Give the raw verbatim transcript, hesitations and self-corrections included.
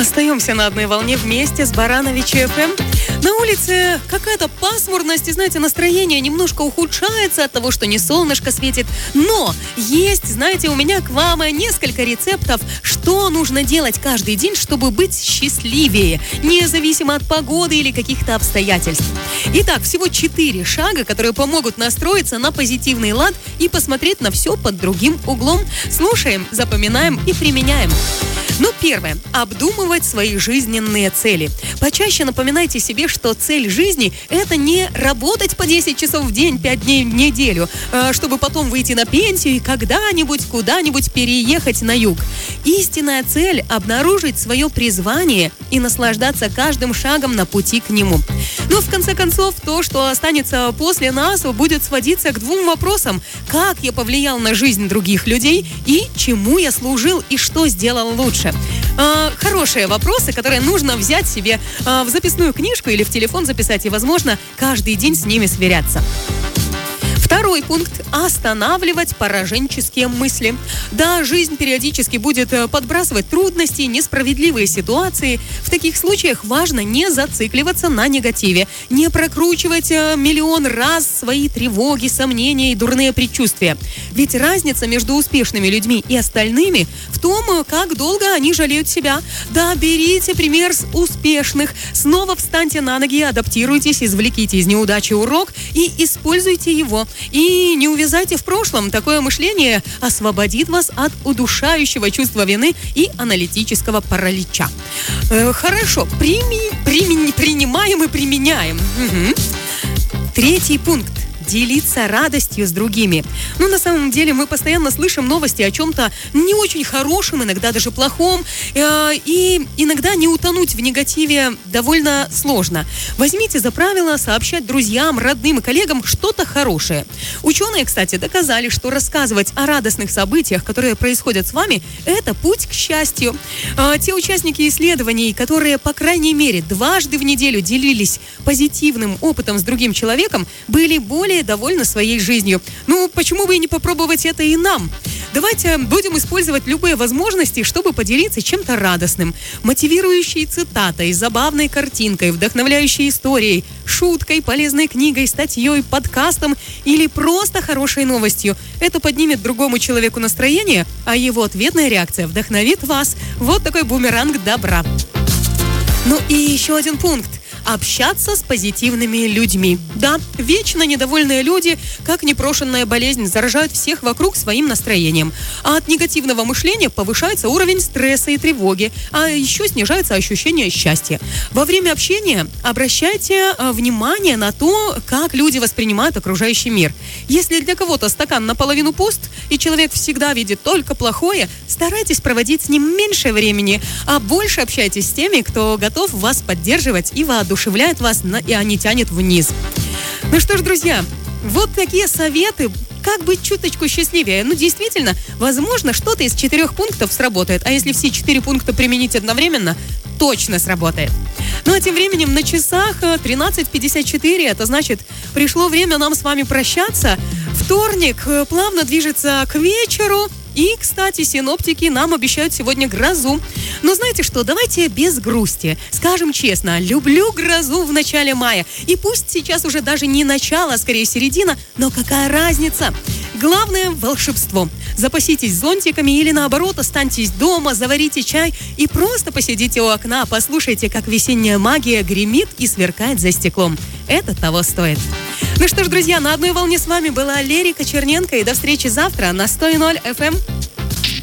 Остаемся на одной волне вместе с Барановичи эф эм. На улице какая-то пасмурность, и, знаете, настроение немножко ухудшается от того, что не солнышко светит. Но есть, знаете, у меня к вам несколько рецептов, что нужно делать каждый день, чтобы быть счастливее, независимо от погоды или каких-то обстоятельств. Итак, всего четыре шага, которые помогут настроиться на позитивный лад и посмотреть на все под другим углом. Слушаем, запоминаем и применяем. Ну, первое. Обдумывать свои жизненные цели. Почаще напоминайте себе, что цель жизни – это не работать по десять часов в день, пять дней в неделю, чтобы потом выйти на пенсию и когда-нибудь, куда-нибудь переехать на юг. Истинная цель – обнаружить свое призвание и наслаждаться каждым шагом на пути к нему. Но, в конце концов, то, что останется после нас, будет сводиться к двум вопросам. Как я повлиял на жизнь других людей и чему я служил и что сделал лучше? А, хорошие вопросы, которые нужно взять себе а, в записную книжку или в телефон записать и, возможно, каждый день с ними сверяться. Второй пункт – останавливать пораженческие мысли. Да, жизнь периодически будет подбрасывать трудности, несправедливые ситуации. В таких случаях важно не зацикливаться на негативе, не прокручивать миллион раз свои тревоги, сомнения и дурные предчувствия. Ведь разница между успешными людьми и остальными в том, как долго они жалеют себя. Да, берите пример с успешных. Снова встаньте на ноги, адаптируйтесь, извлеките из неудачи урок и используйте его. И не увязайте в прошлом. Такое мышление освободит вас от удушающего чувства вины и аналитического паралича. Э, хорошо, прими, прими, принимаем и применяем. Угу. Третий пункт. Делиться радостью с другими. Ну, на самом деле, мы постоянно слышим новости о чем-то не очень хорошем, иногда даже плохом, э, и иногда не утонуть в негативе довольно сложно. Возьмите за правило сообщать друзьям, родным и коллегам что-то хорошее. Ученые, кстати, доказали, что рассказывать о радостных событиях, которые происходят с вами, это путь к счастью. Э, те участники исследований, которые, по крайней мере, дважды в неделю делились позитивным опытом с другим человеком, были более довольны своей жизнью. Ну, почему бы и не попробовать это и нам? Давайте будем использовать любые возможности, чтобы поделиться чем-то радостным. Мотивирующей цитатой, забавной картинкой, вдохновляющей историей, шуткой, полезной книгой, статьей, подкастом или просто хорошей новостью. Это поднимет другому человеку настроение, а его ответная реакция вдохновит вас. Вот такой бумеранг добра. Ну и еще один пункт. Общаться с позитивными людьми. Да, вечно недовольные люди, как непрошенная болезнь, заражают всех вокруг своим настроением. А от негативного мышления повышается уровень стресса и тревоги, а еще снижается ощущение счастья. Во время общения обращайте внимание на то, как люди воспринимают окружающий мир. Если для кого-то стакан наполовину пуст, и человек всегда видит только плохое, старайтесь проводить с ним меньше времени, а больше общайтесь с теми, кто готов вас поддерживать и воодушевлять. Удушевляет вас, а не тянет вниз. Ну что ж, друзья, вот такие советы, как быть чуточку счастливее. Ну, действительно, возможно, что-то из четырех пунктов сработает. А если все четыре пункта применить одновременно, точно сработает. Ну, а тем временем на часах тринадцать пятьдесят четыре. Это значит, пришло время нам с вами прощаться. Вторник плавно движется к вечеру. И, кстати, синоптики нам обещают сегодня грозу. Но знаете что, давайте без грусти. Скажем честно, люблю грозу в начале мая. И пусть сейчас уже даже не начало, а скорее середина, но какая разница? Главное – волшебство. Запаситесь зонтиками или, наоборот, останьтесь дома, заварите чай и просто посидите у окна, послушайте, как весенняя магия гремит и сверкает за стеклом. Это того стоит. Ну что ж, друзья, на одной волне с вами была Лерика Черненко. И до встречи завтра на сто ноль эф эм.